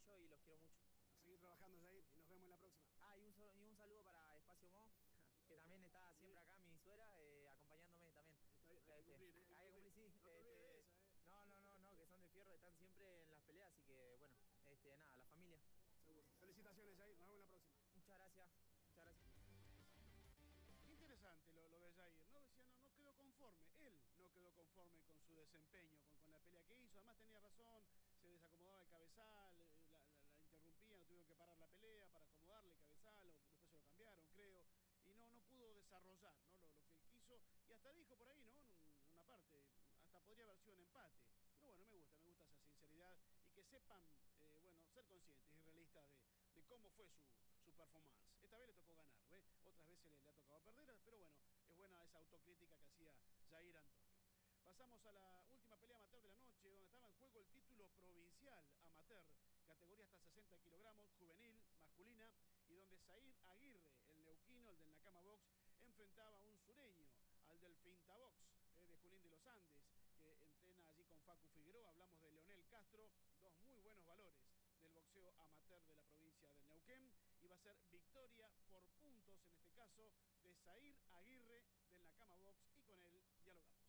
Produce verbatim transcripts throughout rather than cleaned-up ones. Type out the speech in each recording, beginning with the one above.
apoyo y los quiero mucho. A seguir trabajando, Jair, y nos vemos en la próxima. Ah, y un, y un saludo para Espacio Mo, que también está siempre acá, mi suegra, eh, acompañándome también. Está bien, hay que este, cumplir, ¿eh? Hay que cumplir, sí. No te este, olvides de esa, ¿eh? No, no, no, no, que son de fierro, están siempre en las peleas, así que bueno, este, nada, la familia. Seguro. Felicitaciones, Jair, nos vemos en la próxima. Muchas gracias, muchas gracias. Qué interesante lo, lo de Jair, ¿no? Decía, no, no quedó conforme, él no quedó conforme con su desempeño, con, con la pelea que hizo, además tenía razón, se desacomodaba el cabezal, la, la, la interrumpían, tuvieron que parar la pelea para acomodarle el cabezal, o después se lo cambiaron, creo, y no, no pudo desarrollar, ¿no? Lo, lo que él quiso, y hasta dijo por ahí, ¿no? En una parte, hasta podría haber sido un empate, pero bueno, me gusta, me gusta esa sinceridad, y que sepan, eh, bueno, ser conscientes y realistas de, de cómo fue su, su performance. Esta vez le tocó ganar, ¿ve? Otras veces le, le ha tocado perder, pero bueno, es buena esa autocrítica que hacía Jair Antonio. Pasamos a la última pelea amateur de la noche, donde estaba en juego el título provincial amateur, categoría hasta sesenta kilogramos, juvenil, masculina, y donde Zair Aguirre, el neuquino, el del Nakama Box, enfrentaba a un sureño, al del Finta Box, eh, de Junín de los Andes, que entrena allí con Facu Figueroa. Hablamos de Leonel Castro, dos muy buenos valores del boxeo amateur de la provincia del Neuquén, y va a ser victoria por puntos, en este caso, de Zair Aguirre del Nakama Box, y con él dialogamos.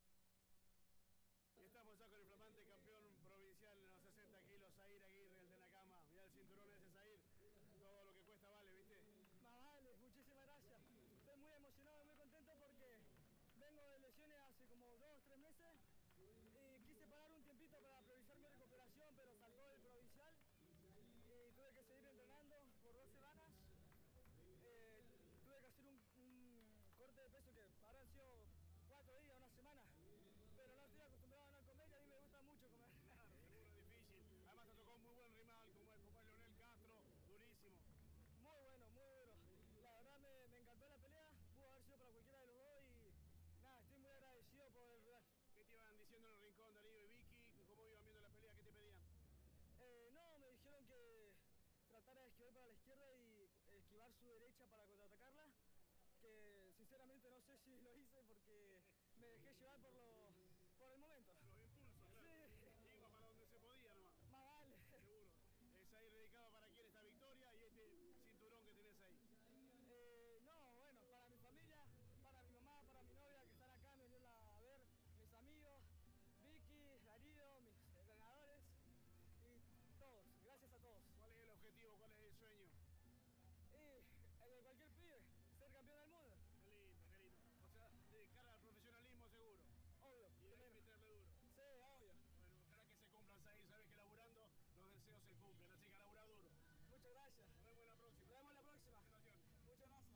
Y estamos ya con el flamante campeón provincial en los sesenta kilos, Zair Aguirre, el de Nakama. Mirá el cinturón ese, Zair, todo lo que cuesta vale, ¿viste? Más vale, muchísimas gracias. Estoy muy emocionado y muy contento porque vengo de lesiones hace como dos, tres meses y quise parar un tiempito para priorizar mi recuperación, pero saltó el provincial y tuve que seguir entrenando por dos semanas. Eh, tuve que hacer un, un corte de peso que habrán sido cuatro días, una semana, pero no estoy acostumbrado a no comer y a mí me gusta mucho comer. Claro, seguro es difícil. Además te tocó un muy buen rival como el, como el Leonel Castro, durísimo. Muy bueno, muy bueno. La verdad me, me encantó la pelea, pudo haber sido para cualquiera de los dos y nada, estoy muy agradecido por el rival. ¿Qué te iban diciendo en el rincón, Darío y Vicky? ¿Cómo iban viendo la pelea? ¿Qué te pedían? Eh, no, me dijeron que tratara de esquivar para la izquierda y esquivar su derecha para contraatacarla. Que sinceramente no sé si lo hice porque me dejé llevar por, lo, por el momento. Los impulsos, claro. Sí. Iba para donde se podía nomás. Más vale. Seguro. Es ahí dedicado para quién esta victoria y este cinturón que tenés ahí. Eh, no, bueno, para mi familia, para mi mamá, para mi novia que están acá, me vinieron a ver, mis amigos, Vicky, Darío, mis entrenadores y todos. Gracias a todos. ¿Cuál es el objetivo? ¿Cuál es el sueño? Y el de cualquier pibe, ser campeón del mundo. Qué lindo, qué lindo. O sea, dedicar al profesionalismo seguro. Obvio. Y de ahí meterle duro. Sí, obvio. Bueno, ojalá que se cumplan, Zair. Sabes que laburando los deseos se cumplen, así que a laburar duro. Muchas gracias. Nos vemos en la próxima. Nos vemos en la próxima. Muchas gracias.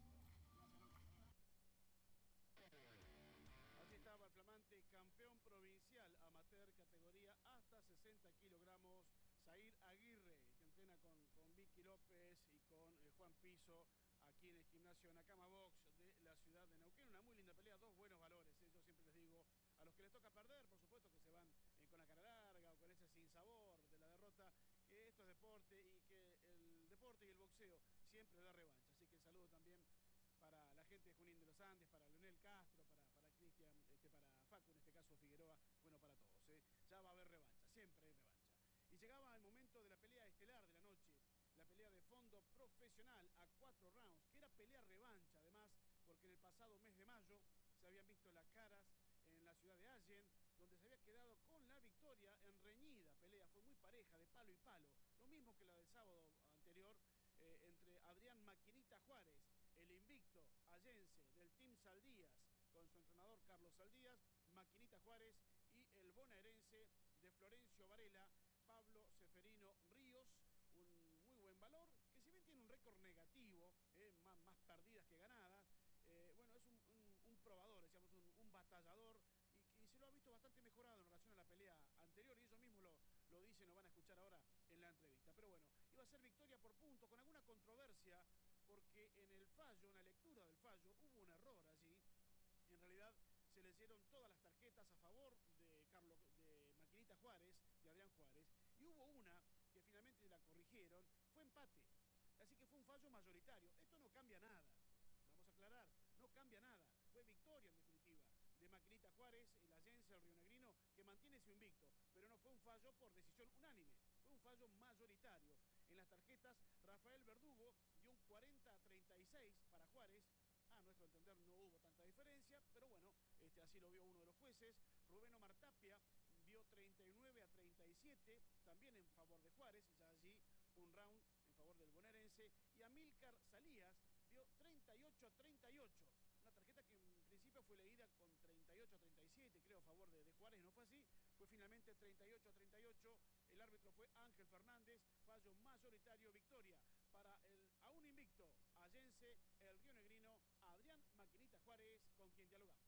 Así estaba el flamante campeón provincial amateur, categoría hasta sesenta kilogramos, Zair Aguirre, que entrena con, con Vicky López y con eh, Juan Piso, aquí en el gimnasio Nakama Box de la ciudad de Neuquén. Una muy linda pelea, dos buenos valores, ¿eh? Yo siempre les digo, a los que les toca perder, por supuesto que se van eh, con la cara larga o con ese sinsabor de la derrota, que esto es deporte y que el deporte y el boxeo siempre da revancha. Así que el saludo también para la gente de Junín de los Andes, para Leonel Castro, para, para Cristian, este, para Facu, en este caso Figueroa, bueno, para todos, ¿eh? Ya va a haber revancha, siempre hay revancha. Y llegaba el momento de la pelea estelar de la noche, la pelea de fondo profesional a cuatro rounds, que era pelea revancha, además, porque en el pasado mes de mayo se habían visto las caras en la ciudad de Allen, donde se había quedado con la victoria en reñida pelea, fue muy pareja, de palo y palo, lo mismo que la del sábado anterior, eh, entre Adrián Maquinita Juárez, el invicto allense del Team Saldías, con su entrenador Carlos Saldías, Maquinita Juárez, y el bonaerense de Florencio Varela, Pablo Seferino Ríos, un muy buen valor, que si bien tiene un récord negativo, eh, más, más perdidas que ganadas, eh, bueno, es un, un, un probador, decíamos, un, un batallador, y, y se lo ha visto bastante mejorado en relación a la pelea anterior, y ellos mismos lo, lo dicen, lo van a escuchar ahora en la entrevista. Pero bueno, iba a ser victoria por punto, con alguna controversia, porque en el fallo, en la lectura del fallo, hubo un error allí. En realidad se les dieron todas las tarjetas a favor de Carlos, de Maquinita Juárez, de Adrián Juárez, y hubo una que finalmente la corrigieron, fue empate. Así que fue un fallo mayoritario. Esto no cambia nada, vamos a aclarar, no cambia nada. Fue victoria en definitiva de Maquinita Juárez, el allense, el rionegrino, que mantiene su invicto, pero no fue un fallo por decisión unánime, fue un fallo fallo mayoritario. En las tarjetas, Rafael Verdugo dio un cuarenta a treinta y seis para Juárez. A nuestro entender no hubo tanta diferencia, pero bueno, este, así lo vio uno de los jueces. Rubén Omar Tapia vio treinta y nueve a treinta y siete, también en favor de Juárez, ya allí un round en favor del bonaerense. Y Amílcar Salías vio treinta y ocho a treinta y ocho. Una tarjeta que en principio fue leída con treinta y ocho a treinta y siete, creo, a favor de, de Juárez, no fue así. Fue finalmente treinta y ocho a treinta y ocho. El árbitro fue Ángel Fernández, fallo mayoritario, victoria para el aún invicto allense, el rionegrino Adrián Maquinita Juárez, con quien dialogamos.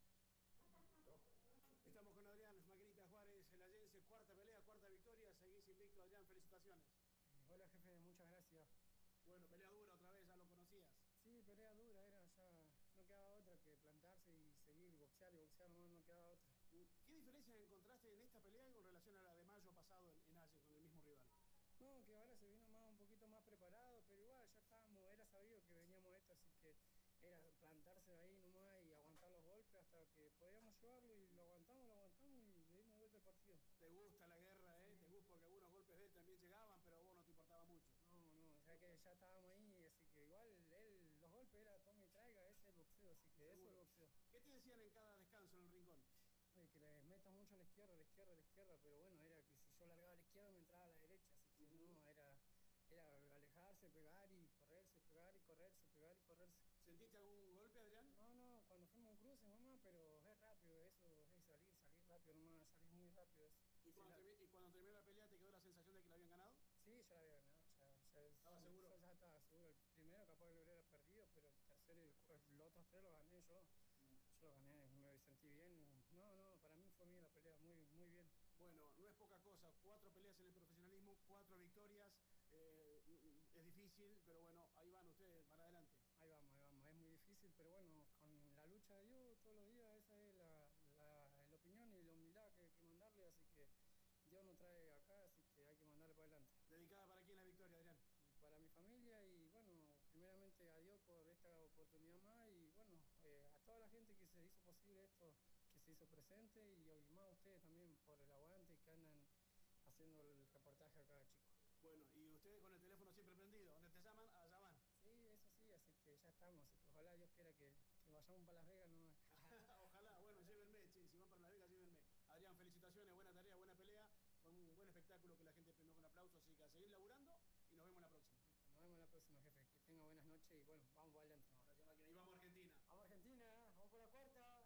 Estamos con Adrián Maquinita Juárez, el allense, cuarta pelea, cuarta victoria, seguís invicto, Adrián, felicitaciones. Eh, hola jefe, muchas gracias. Bueno, pelea dura otra vez, ya lo conocías. Sí, pelea dura, era ya, no quedaba otra que plantarse y seguir y boxear y boxear, no, no quedaba otra. ¿Qué diferencias encontraste en esta pelea con relación a la de mayo pasado en, en Allen, con el mismo rival? No, que ahora se vino más un poquito más preparado, pero igual ya estábamos, era sabido que veníamos esto, así que era plantarse ahí nomás y aguantar los golpes hasta que podíamos llevarlo y lo aguantamos, lo aguantamos y le dimos vuelta al partido. ¿Te gusta la guerra, eh? Sí. ¿Te gusta? Porque algunos golpes de él también llegaban, pero a vos no te importaba mucho. No, no, o sea que ya estábamos ahí, así que igual él, los golpes era toma y traiga, ese es el boxeo, así que eso es el boxeo. ¿Qué te decían en cada descanso en el rincón? Oye, que le meta mucho a la izquierda, a la izquierda, a la izquierda, pero bueno, era que si yo largaba a la izquierda me entraba a la derecha, así que uh-huh. no, era, era alejarse, pegar y correrse, pegar y correrse, pegar y correrse. ¿Sentiste algún golpe, Adrián? No, no, cuando fuimos a un cruce nomás, pero es rápido, eso es salir, salir rápido nomás, salir muy rápido eso. ¿Y cuando, sí, termi- ¿Y cuando terminó la pelea te quedó la sensación de que la habían ganado? Sí, ya la había ganado, ya, ya ¿Estaba ya, seguro? Yo ya estaba seguro, el primero capaz que lo hubiera perdido, pero el tercero y el, los otros tres lo gané yo. Yo lo gané, me sentí bien. No, no, para mí fue bien la pelea, muy, muy bien. Bueno, no es poca cosa, cuatro peleas en el profesionalismo, cuatro victorias, eh, es difícil, pero bueno, ahí van ustedes, para adelante. Ahí vamos, ahí vamos, es muy difícil, pero bueno, con la lucha de Dios todos los días, esa es la, la, la opinión y la humildad que hay que mandarle, así que Dios nos trae acá, así que hay que mandarle para adelante. ¿Dedicada para quién la victoria, Adrián? Para mi familia y bueno, primeramente a Dios por esta oportunidad más y bueno, eh, a toda la gente que se hizo posible esto, que se hizo presente y, y más a ustedes también por el aguante que andan haciendo el reportaje acá, chicos. Bueno, y ustedes con el teléfono siempre prendido, donde te llaman, allá van. Sí, eso sí, así que ya estamos, así que ojalá Dios quiera que, que vayamos para Las Vegas nomás. Ojalá, bueno, llévenme, che, si van para Las Vegas, llévenme. Adrián, felicitaciones, buena tarea, buena pelea, con un buen espectáculo que la gente premió con aplausos, así que a seguir laburando y nos vemos la próxima. Listo, nos vemos la próxima, jefe, que tenga buenas noches y bueno, vamos para adelante. ¿No? Gracias, Máquina, y vamos a Argentina. Vamos a Argentina, vamos por la cuarta.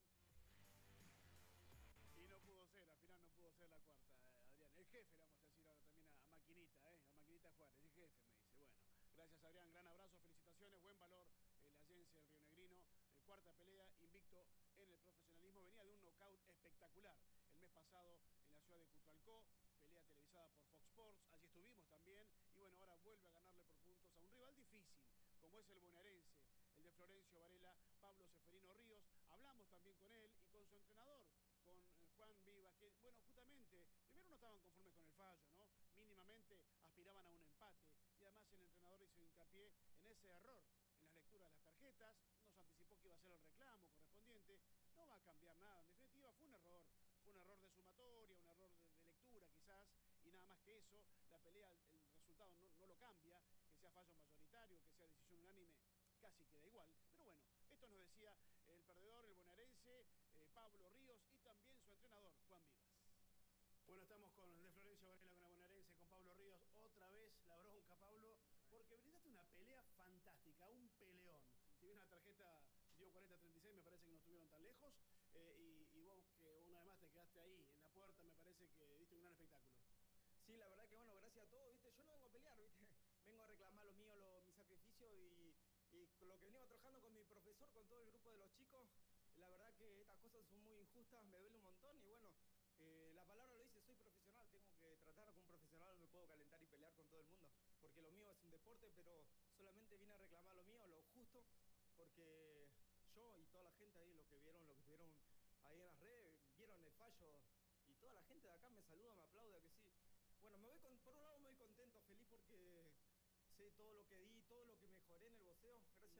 Y no pudo ser, al final no pudo ser la cuarta, eh, Adrián. El jefe, le vamos a decir ahora también a, a Maquinita, eh, a Maquinita Juárez, el jefe me dice, bueno. Gracias, Adrián, gran abrazo, felicitaciones, buen valor el allense, el rionegrino, eh, cuarta pelea, invicto en el profesionalismo, venía de un knockout espectacular el mes pasado en la ciudad de Cutralcó, pelea televisada por Fox Sports, allí estuvimos también, y bueno, ahora vuelve a ganarle por puntos a un rival difícil, como es el bonaerense, el de Florencio Varela, Pablo Seferino Ríos. Hablamos también con él y con su entrenador, con Juan Vivas, que, bueno, justamente, primero no estaban conformes con el fallo, ¿no? Mínimamente aspiraban a un empate, y además el entrenador hizo hincapié en ese error, en las lecturas de las tarjetas, nos anticipó que iba a ser el reclamo correspondiente, no va a cambiar nada, en definitiva fue un error, fue un error de sumatoria, un error de, de lectura quizás, y nada más que eso, la pelea, el, el resultado no, no lo cambia, que sea fallo mayoritario, que sea decisión unánime, casi queda igual, pero bueno, esto nos decía el perdedor, el bonaerense, eh, Pablo Ríos, y también su entrenador, Juan Vivas. Bueno, estamos con el de Florencio Varela, con la bonaerense, con Pablo Ríos, otra vez la bronca, Pablo, porque brindaste una pelea fantástica, un peleón. Si bien la tarjeta dio cuarenta a treinta y seis, me parece que no estuvieron tan lejos, eh, y, y vos que una vez más te quedaste ahí, en la puerta, me parece que diste un gran espectáculo. Sí, la verdad que bueno, gracias a todos, ¿viste? Yo no vengo a pelear, ¿viste? Vengo a reclamar lo mío, lo, mi sacrificio y, y con lo que venimos trabajando con mi profesor, con todo el grupo de los chicos. La verdad que estas cosas son muy injustas, me duele un montón y bueno, eh, la palabra lo dice, soy profesional, tengo que tratar como un profesional, me puedo calentar y pelear con todo el mundo, porque lo mío es un deporte, pero solamente vine a reclamar lo mío, lo justo, porque yo y toda la gente ahí, lo que vieron, lo que estuvieron ahí en las redes, vieron el fallo y toda la gente de acá me saluda, me aplaude, que sí. Bueno, me voy con, por un lado me voy contento, feliz porque sé todo lo que di, todo lo que mejoré en el boxeo, gracias